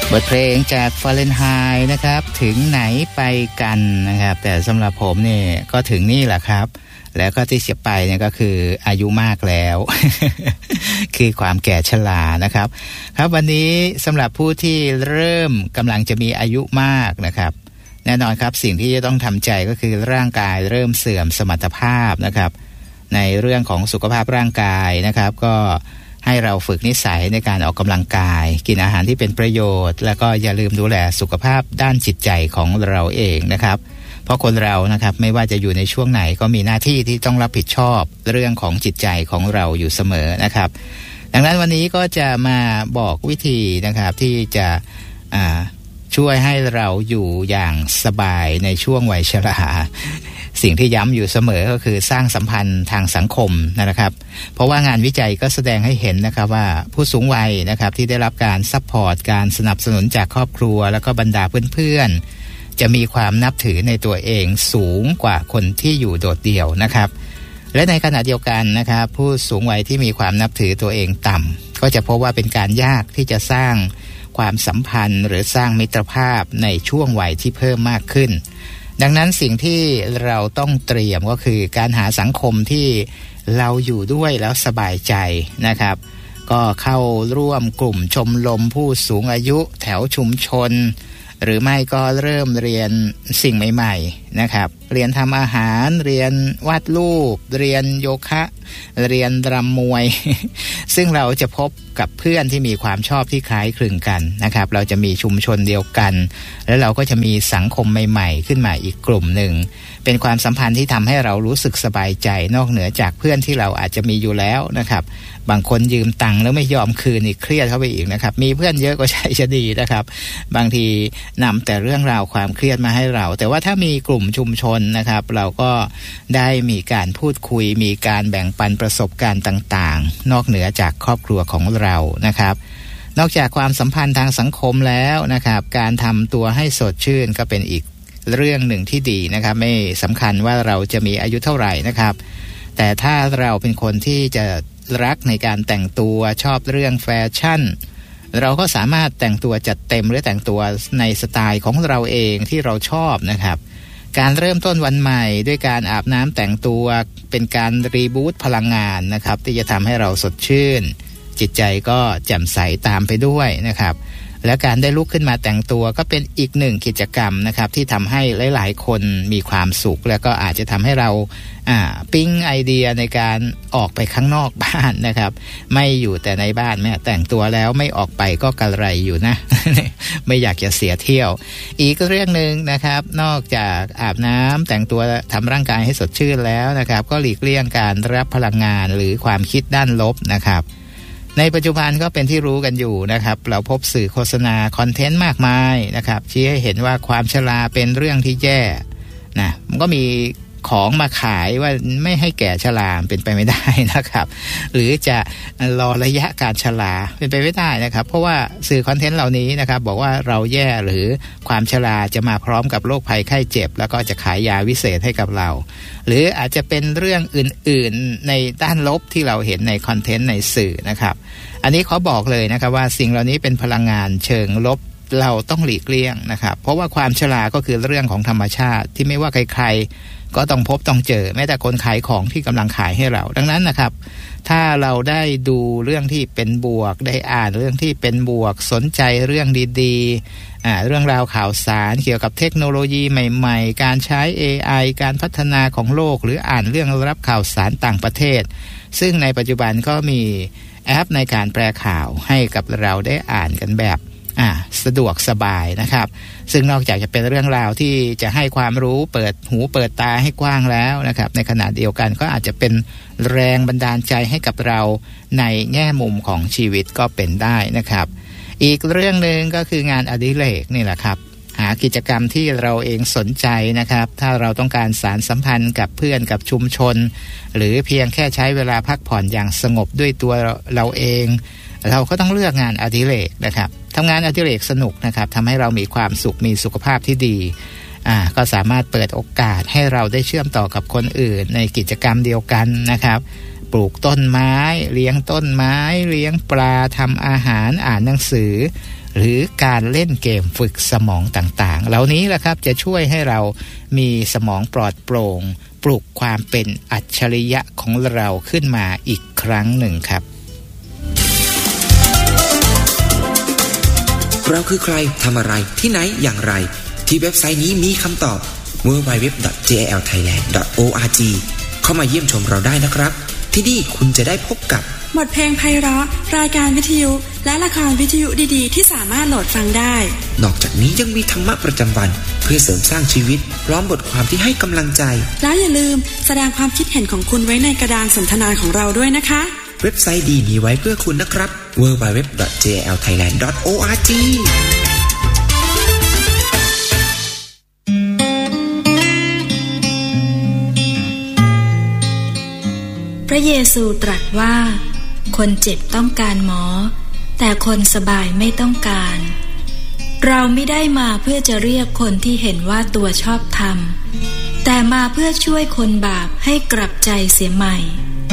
บทเพลงจากฟาเรนไฮต์นะครับถึงไหนไปกันนะครับแต่สำหรับผมเนี่ยก็ถึงนี่แหละครับแล้วก็ที่จะไปเนี่ยก็คืออายุมากแล้ว คือความแก่ชรานะครับครับวันนี้สำหรับผู้ที่เริ่มกำลังจะมีอายุมากนะครับแน่นอนครับสิ่งที่จะต้องทำใจก็คือร่างกายเริ่มเสื่อมสมรรถภาพนะครับในเรื่องของสุขภาพร่างกายนะครับก็ให้เราฝึกนิสัยในการออกกำลังกายกินอาหารที่เป็นประโยชน์แล้วก็อย่าลืมดูแลสุขภาพด้านจิตใจของเราเองนะครับเพราะคนเรานะครับไม่ว่าจะอยู่ในช่วงไหนก็มีหน้าที่ที่ต้องรับผิดชอบเรื่องของจิตใจของเราอยู่เสมอนะครับดังนั้นวันนี้ก็จะมาบอกวิธีนะครับที่จะช่วยให้เราอยู่อย่างสบายในช่วงวัยชราสิ่งที่ย้ำอยู่เสมอก็คือสร้างสัมพันธ์ทางสังคมนะครับเพราะว่างานวิจัยก็แสดงให้เห็นนะครับว่าผู้สูงวัยนะครับที่ได้รับการซัพพอร์ตการสนับสนุนจากครอบครัวแล้วก็บรรดาเพื่อนๆจะมีความนับถือในตัวเองสูงกว่าคนที่อยู่โดดเดี่ยวนะครับและในขณะเดียวกันนะครับผู้สูงวัยที่มีความนับถือตัวเองต่ำก็จะพบว่าเป็นการยากที่จะสร้างความสัมพันธ์หรือสร้างมิตรภาพในช่วงวัยที่เพิ่มมากขึ้นดังนั้นสิ่งที่เราต้องเตรียมก็คือการหาสังคมที่เราอยู่ด้วยแล้วสบายใจนะครับก็เข้าร่วมกลุ่มชมรมผู้สูงอายุแถวชุมชนหรือไม่ก็เริ่มเรียนสิ่งใหม่ๆนะครับเรียนทำอาหารเรียนวาดรูปเรียนโยคะเรียนรำมวย ซึ่งเราจะพบกับเพื่อนที่มีความชอบที่คล้ายคลึงกันนะครับเราจะมีชุมชนเดียวกันแล้วเราก็จะมีสังคมใหม่ๆขึ้นมาอีกกลุ่มหนึ่งเป็นความสัมพันธ์ที่ทำให้เรารู้สึกสบายใจนอกเหนือจากเพื่อนที่เราอาจจะมีอยู่แล้วนะครับบางคนยืมตังค์แล้วไม่ยอมคืนอีกเครียดเข้าไปอีกนะครับมีเพื่อนเยอะก็ใช่จะดีนะครับบางทีนำแต่เรื่องราวความเครียดมาให้เราแต่ว่าถ้ามีกลุ่มชุมชนนะครับเราก็ได้มีการพูดคุยมีการแบ่งปันประสบการณ์ต่างๆนอกเหนือจากครอบครัวของเรานะครับนอกจากความสัมพันธ์ทางสังคมแล้วนะครับการทำตัวให้สดชื่นก็เป็นอีกเรื่องหนึ่งที่ดีนะครับไม่สำคัญว่าเราจะมีอายุเท่าไหร่นะครับแต่ถ้าเราเป็นคนที่จะรักในการแต่งตัวชอบเรื่องแฟชั่นเราก็สามารถแต่งตัวจัดเต็มหรือแต่งตัวในสไตล์ของเราเองที่เราชอบนะครับการเริ่มต้นวันใหม่ด้วยการอาบน้ำแต่งตัวเป็นการรีบูตพลังงานนะครับที่จะทำให้เราสดชื่นจิตใจก็แจ่มใสตามไปด้วยนะครับและการได้ลุกขึ้นมาแต่งตัวก็เป็นอีกหนึ่งกิจกรรมนะครับที่ทำให้หลายๆคนมีความสุขแล้วก็อาจจะทำให้เราปิ๊งไอเดียในการออกไปข้างนอกบ้านนะครับไม่อยู่แต่ในบ้านแม้แต่งตัวแล้วไม่ออกไปก็กระไรอยู่นะ ไม่อยากจะเสียเที่ยวอีกเรื่องนึงนะครับนอกจากอาบน้ำแต่งตัวทำร่างกายให้สดชื่นแล้วนะครับก็หลีกเลี่ยงการรับพลังงานหรือความคิดด้านลบนะครับในปัจจุบันก็เป็นที่รู้กันอยู่นะครับเราพบสื่อโฆษณาคอนเทนต์มากมายนะครับชี้ให้เห็นว่าความชราเป็นเรื่องที่แย่นะมันก็มีของมาขายว่าไม่ให้แก่ชราเป็นไปไม่ได้นะครับหรือจะรอระยะการชราเป็นไปไม่ได้นะครับเพราะว่าสื่อคอนเทนต์เหล่านี้นะครับบอกว่าเราแย่หรือความชราจะมาพร้อมกับโรคภัยไข้เจ็บแล้วก็จะขายยาวิเศษให้กับเราหรืออาจจะเป็นเรื่องอื่นๆในด้านลบที่เราเห็นในคอนเทนต์ในสื่อนะครับอันนี้ขอบอกเลยนะครับว่าสิ่งเหล่านี้เป็นพลังงานเชิงลบเราต้องหลีกเลี่ยงนะครับเพราะว่าความชราก็คือเรื่องของธรรมชาติที่ไม่ว่าใครๆก็ต้องพบต้องเจอแม้แต่คนขายของที่กำลังขายให้เราดังนั้นนะครับถ้าเราได้ดูเรื่องที่เป็นบวกได้อ่านเรื่องที่เป็นบวกสนใจเรื่องดีๆเรื่องราวข่าวสารเกี่ยวกับเทคโนโลยีใหม่ๆการใช้ AI การพัฒนาของโลกหรืออ่านเรื่องรับข่าวสารต่างประเทศซึ่งในปัจจุบันก็มีแอปในการแปลข่าวให้กับเราได้อ่านกันแบบสะดวกสบายนะครับซึ่งนอกจากจะเป็นเรื่องราวที่จะให้ความรู้เปิดหูเปิดตาให้กว้างแล้วนะครับในขณะเดียวกันก็อาจจะเป็นแรงบันดาลใจให้กับเราในแง่มุมของชีวิตก็เป็นได้นะครับอีกเรื่องนึงก็คืองานอดิเรกนี่แหละครับหากิจกรรมที่เราเองสนใจนะครับถ้าเราต้องการสานสัมพันธ์กับเพื่อนกับชุมชนหรือเพียงแค่ใช้เวลาพักผ่อนอย่างสงบด้วยตัวเราเองเราก็ต้องเลือกงานอดิเรกนะครับทำงานอดิเรกสนุกนะครับทำให้เรามีความสุขมีสุขภาพที่ดีก็สามารถเปิดโอกาสให้เราได้เชื่อมต่อกับคนอื่นในกิจกรรมเดียวกันนะครับปลูกต้นไม้เลี้ยงต้นไม้เลี้ยงปลาทำอาหารอ่านหนังสือหรือการเล่นเกมฝึกสมองต่างๆเหล่านี้แหละครับจะช่วยให้เรามีสมองปลอดโปร่งปลุกความเป็นอัจฉริยะของเราขึ้นมาอีกครั้งหนึ่งครับเราคือใครทำอะไรที่ไหนอย่างไรที่เว็บไซต์นี้มีคำตอบ www.jlthailand.org เข้ามาเยี่ยมชมเราได้นะครับที่นี่คุณจะได้พบกับบทเพลงไพเราะรายการวิทยุและละครวิทยุดีๆที่สามารถโหลดฟังได้นอกจากนี้ยังมีธรรมะประจำวันเพื่อเสริมสร้างชีวิตพร้อมบทความที่ให้กำลังใจแล้วอย่าลืมแสดงความคิดเห็นของคุณไว้ในกระดานสนทนาของเราด้วยนะคะเว็บไซต์ดีมีไว้เพื่อคุณนะครับ www.jlthailand.org พระเยซูตรัสว่าคนเจ็บต้องการหมอแต่คนสบายไม่ต้องการเราไม่ได้มาเพื่อจะเรียกคนที่เห็นว่าตัวชอบธรรมแต่มาเพื่อช่วยคนบาปให้กลับใจเสียใหม่